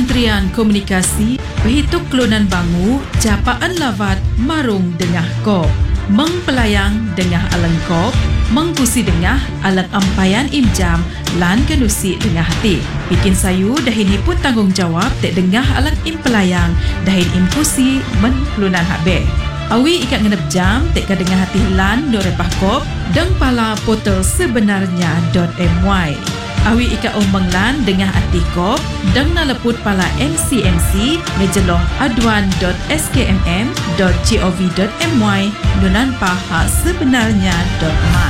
Kementerian Komunikasi berhitung kelunan bangu japaan lawat marung dengah kop mengpelayang dengah alang kop mengkusi dengah alang ampayan imjam lan kenusi dengah hati bikin sayu dahin pun tanggungjawab tek dengah alang impelayang dahin imkusi men kelunan habe awi ikat ngenep jam tek dengah hati lan do repah kop deng pala portal sebenarnya.my awi ika ombanglan dengah atikop deng naleput pala MCMC ngejeloh aduan.skmm.gov.my nunan paha sebenarnya.my